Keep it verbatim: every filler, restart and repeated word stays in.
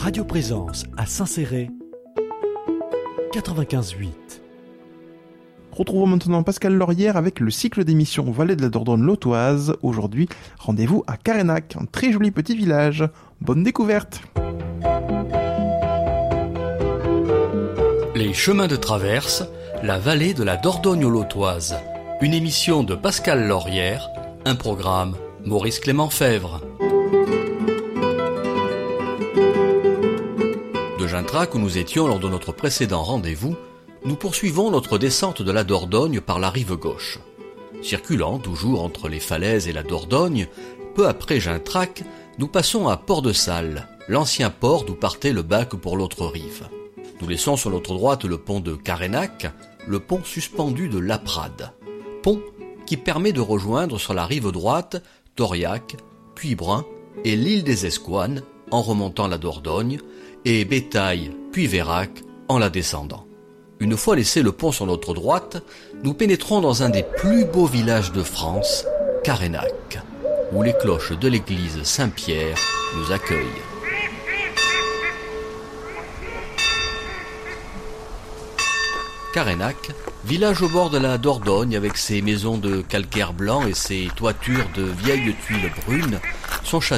Radio Présence à Saint-Céré, quatre-vingt-quinze huit. Retrouvons maintenant Pascal Laurière avec le cycle d'émissions Vallée de la Dordogne-Lautoise. Aujourd'hui, rendez-vous à Carénac, un très joli petit village. Bonne découverte! Les chemins de traverse, la vallée de la Dordogne-Lautoise. Une émission de Pascal Laurière, un programme Maurice Clément Fèvre. De Gintrac, où nous étions lors de notre précédent rendez-vous, nous poursuivons notre descente de la Dordogne par la rive gauche. Circulant toujours entre les falaises et la Dordogne, peu après Gintrac, nous passons à Port-de-Salle, l'ancien port d'où partait le bac pour l'autre rive. Nous laissons sur notre droite le pont de Carénac, le pont suspendu de Laprade. Pont qui permet de rejoindre sur la rive droite Tauriac, Puybrun et l'île des Escoines en remontant la Dordogne, et Bétail puis Vérac en la descendant. Une fois laissé le pont sur notre droite, nous pénétrons dans un des plus beaux villages de France, Carénac, où les cloches de l'église Saint-Pierre nous accueillent. Carénac, village au bord de la Dordogne avec ses maisons de calcaire blanc et ses toitures de vieilles tuiles brunes, son château